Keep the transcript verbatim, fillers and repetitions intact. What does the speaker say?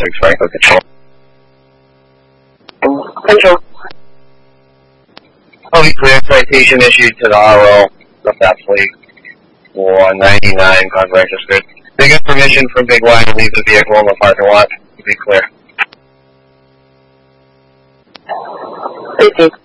six, Franklin Control. Control. Oh, we clear citation issued to the R O of that plate for ninety-nine Congress Street. They get permission from Big Y to leave the vehicle in the parking lot to be clear. Thank you.